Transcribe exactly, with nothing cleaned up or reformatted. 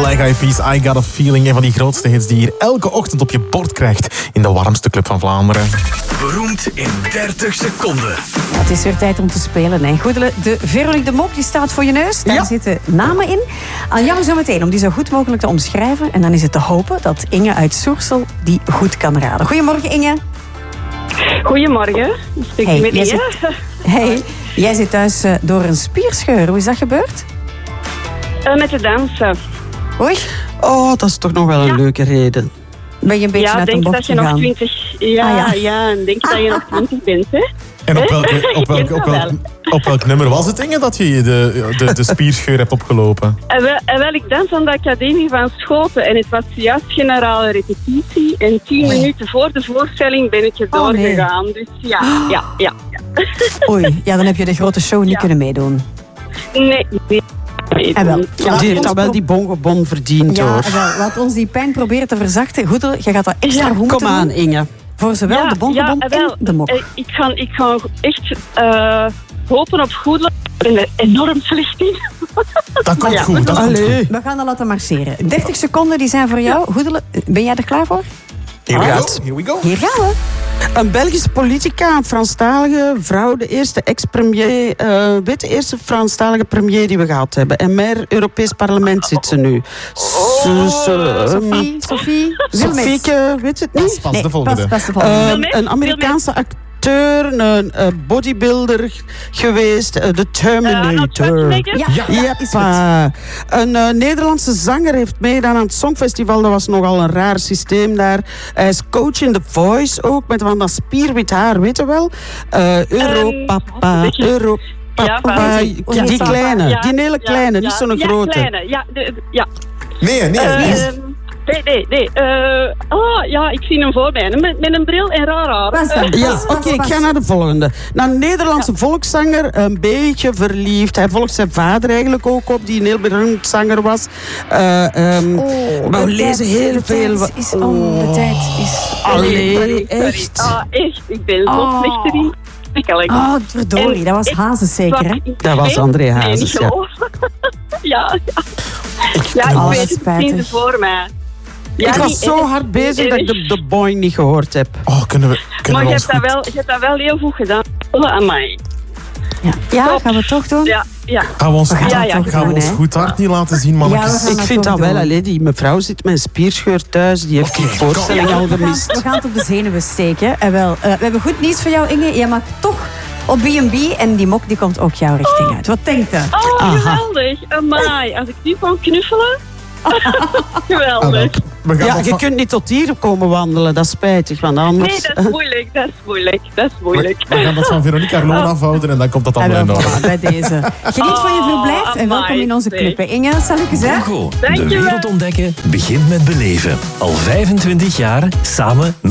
Black Eyed Peas, I Got a Feeling. Een van die grootste hits die je hier elke ochtend op je bord krijgt in de warmste club van Vlaanderen. Beroemd in dertig seconden. Ja, het is weer tijd om te spelen. Hè. Goedele, de Veronique de Mok die staat voor je neus. Daar ja. zitten namen in. Aan jou zo meteen om die zo goed mogelijk te omschrijven. En dan is het te hopen dat Inge uit Soersel die goed kan raden. Goedemorgen, Inge. Goedemorgen. Hey, jij, zit, hey, jij zit thuis uh, door een spierscheur. Hoe is dat gebeurd? Uh, met de dansen. Oei. Oh, dat is toch nog wel een ja. leuke reden. Ben je een beetje ja, uit een bocht gegaan? Ja, denk dat je nog twintig... Ja, ah, ja. ja, denk dat je nog twintig bent, hè? En op welk, op, welk, op, welk, op welk nummer was het, Inge, dat je de, de, de spierscheur hebt opgelopen? En wel, en wel, ik dans aan de Academie van Schoten. En het was juist generale repetitie. En tien oh. minuten voor de voorstelling ben ik er oh, doorgegaan. Nee. Dus ja, ja, ja. ja. Oei, ja, dan heb je de grote show niet ja. kunnen meedoen. Nee, nee. En wel, ja, die heeft dan wel die bongebon verdiend, ja, hoor. Wel, laat ons die pijn proberen te verzachten. Goedel, je gaat dat extra ja, goed Kom aan, doen. Inge. Voor zowel ja, de bongebon ja, wel, en de mok. Ik ga, ik ga echt uh, hopen op Goedele. Ik ben er enorm slecht in. Dat komt ja. goed, dat komt goed. We gaan dat laten marcheren. dertig seconden die zijn voor jou. Goedele, ben jij er klaar voor? Here we go. Here we go. Hier gaan we. Een Belgische politica, een Franstalige vrouw, de eerste ex-premier, uh, weet de eerste Franstalige premier die we gehad hebben. En meer Europees parlement zit ze nu. Oh, Sophie, Sophie, Sofieke, weet het niet? Pas, pas nee, de volgende. Pas, pas de volgende. Uh, een Amerikaanse acteur. Een uh, bodybuilder geweest, uh, de Terminator. Uh, ja, ja, ja, is goed. Een uh, Nederlandse zanger heeft meegedaan aan het Songfestival. Dat was nogal een raar systeem daar. Hij is coach in The Voice ook, met van dat spierwit haar, weet je wel? Uh, Europapa, um, Europapa. Ja, ja, die kleine, ja, die hele kleine, ja, niet zo'n ja, grote. Kleine, ja, de, ja. Nee, nee, nee. Uh, Nee, nee, nee. Uh, oh, ja, ik zie hem voor mij. Met, met een bril en raar haar. Uh, ja, oké, okay, ik ga naar de volgende. Nou, een Nederlandse ja. volkszanger, een beetje verliefd. Hij volgt zijn vader eigenlijk ook op, die een heel beroemd zanger was. Uh, um, oh, maar we lezen heel de veel. Tijd is om, de tijd is... Allee, echt? Ah, echt. Ik ben zo oh. slecht erin. Oh, verdorie, dat was Hazes zeker, hè? Dat was André Hazes, ja. Ja, ja. Ja, ik oh, weet het precies voor mij. Ja, ik was zo hard bezig dat ik de, de boing niet gehoord heb. Oh, kunnen we, kunnen maar we je hebt, dat wel, je hebt dat wel heel goed gedaan. Aan mij. Ja, ja gaan we het toch doen? Ja, ja. Gaan we ons, we goed, gaan ja, ja. gaan we ons goed hard niet laten zien, mannetjes? Ja, ik vind dat wel. Allee, die mevrouw zit met een spierscheur thuis. Die heeft okay, die voorstelling al gemist. We gaan het op de zenuwen steken. En wel, uh, we hebben goed nieuws voor jou, Inge. Jij mag toch op B en B en die mok die komt ook jouw richting uit. Wat denkt u? Oh, Aha. geweldig. Amai. Als ik nu kan knuffelen... Geweldig. Ah, ja, je van... kunt niet tot hier komen wandelen, dat is spijtig, want anders... Nee, dat is moeilijk, dat is moeilijk, dat is moeilijk. We, we gaan dat van Veronique Arloon oh. afhouden en dan komt dat allemaal in orde. Bij deze. Geniet oh, van je verblijf amai, en welkom in onze club. Inge, zal ik eens zeggen? Hugo, de wereld ontdekken begint met beleven. Al vijfentwintig jaar samen met